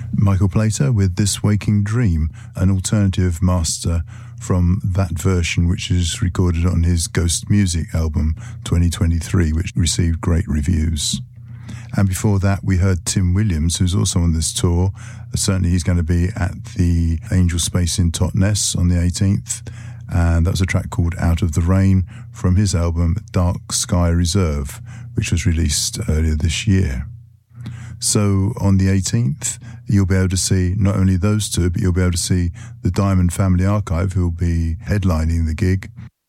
Michael Plater with This Waking Dream, an alternative master from that version which is recorded on his Ghost Music album 2023, which received great reviews. And before that, we heard Tim Williams, who's also on this tour. Certainly he's going to be at the Angel Space in Totnes on the 18th. And that was a track called Out of the Rain from his album Dark Sky Reserve, which was released earlier this year. So on the 18th, you'll be able to see not only those two, but you'll be able to see the Diamond Family Archive, who will be headlining the gig.